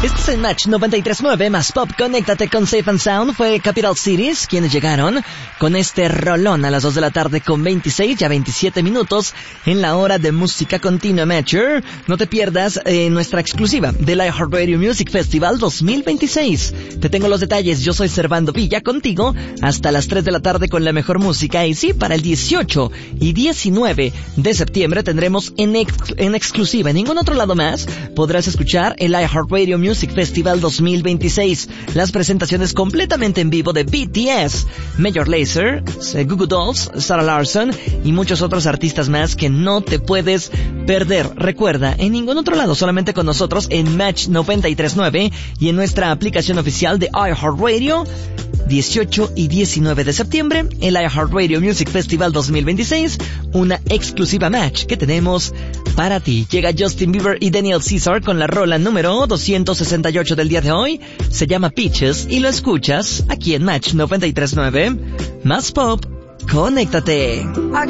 Este es el Match 93.9 más Pop. Conéctate con Safe and Sound. Fue Capital Cities quienes llegaron con este rolón a las 2 de la tarde con 26, ya 27 minutos en la hora de música continua Matcher. No te pierdas nuestra exclusiva del iHeartRadio Music Festival 2026. Te tengo los detalles. Yo soy Servando Villa contigo hasta las 3 de la tarde con la mejor música. Y sí, para el 18 y 19 de septiembre tendremos en exclusiva, en ningún otro lado más, podrás escuchar el iHeartRadio Music Festival 2026. Las presentaciones completamente en vivo de BTS, Major Lazer, Goo Goo Dolls, Sarah Larsson y muchos otros artistas más que no te puedes perder. Recuerda, en ningún otro lado, solamente con nosotros en Match 93.9 y en nuestra aplicación oficial de iHeartRadio. 18 y 19 de septiembre, el iHeartRadio Music Festival 2026, una exclusiva Match que tenemos para ti. Llega Justin Bieber y Daniel Caesar con la rola número 268 del día de hoy. Se llama Peaches y lo escuchas aquí en Match 93.9. Más Pop, conéctate.